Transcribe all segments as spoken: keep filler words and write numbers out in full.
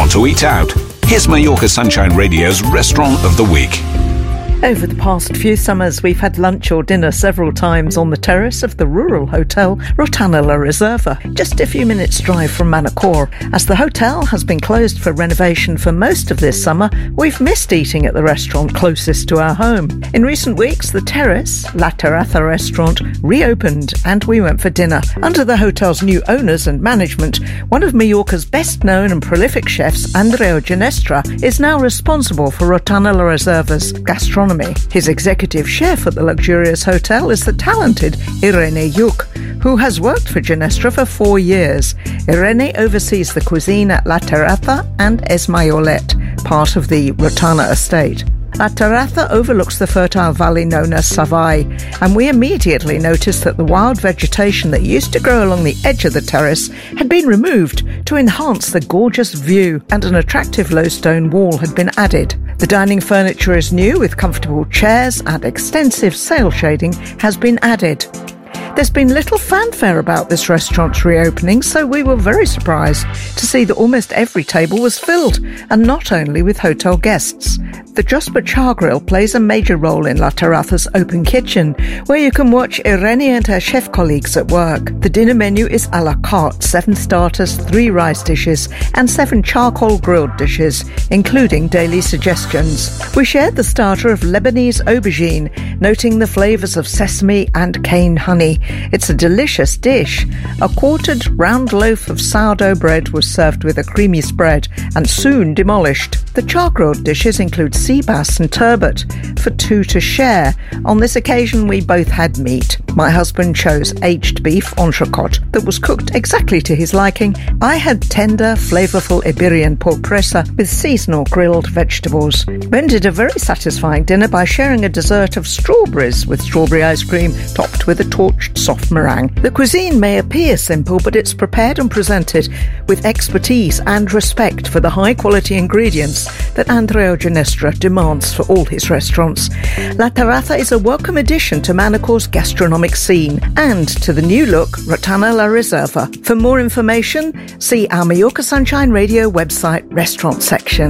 Want to eat out? Here's Mallorca Sunshine Radio's Restaurant of the Week. Over the past few summers, we've had lunch or dinner several times on the terrace of the rural hotel Rotana La Reserva, just a few minutes' drive from Manacor. As the hotel has been closed for renovation for most of this summer, we've missed eating at the restaurant closest to our home. In recent weeks, the terrace, La Terraza restaurant, reopened and we went for dinner. Under the hotel's new owners and management, one of Mallorca's best-known and prolific chefs, Andreu Ginestra, is now responsible for Rotana La Reserva's gastronomy. His executive chef at the luxurious hotel is the talented Irene Lluch, who has worked for Ginestra for four years. Irene oversees the cuisine at La Terraza and Es Maiolet, part of the Rotana estate. La Terraza overlooks the fertile valley known as Savai, and we immediately noticed that the wild vegetation that used to grow along the edge of the terrace had been removed to enhance the gorgeous view, and an attractive low stone wall had been added. The dining furniture is new, with comfortable chairs, and extensive sail shading has been added. There's been little fanfare about this restaurant's reopening, so we were very surprised to see that almost every table was filled, and not only with hotel guests. The Jospa Char Grill plays a major role in La Terraza's open kitchen, where you can watch Irene and her chef colleagues at work. The dinner menu is a la carte, seven starters, three rice dishes, and seven charcoal grilled dishes, including daily suggestions. We shared the starter of Lebanese aubergine, noting the flavours of sesame and cane honey. It's a delicious dish. A quartered round loaf of sourdough bread was served with a creamy spread and soon demolished. The char-grilled dishes include sea bass and turbot for two to share. On this occasion, we both had meat. My husband chose aged beef entrecôte that was cooked exactly to his liking. I had tender, flavourful Iberian pork presa with seasonal grilled vegetables. We ended a very satisfying dinner by sharing a dessert of strawberries with strawberry ice cream topped with a torched soft meringue. The cuisine may appear simple, but it's prepared and presented with expertise and respect for the high-quality ingredients that Andreu Ginestra demands for all his restaurants. La Terraza is a welcome addition to Manacor's gastronomic scene and to the new look Rotana La Reserva. For more information, see our Mallorca Sunshine Radio website restaurant section.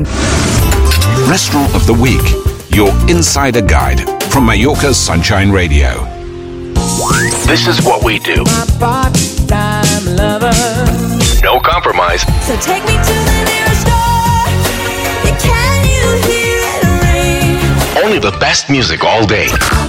Restaurant of the Week, your insider guide from Mallorca's Sunshine Radio. This is what we do. My part-time lover. No compromise. So take me to the nearest store. Can you hear it ring? Only the best music all day.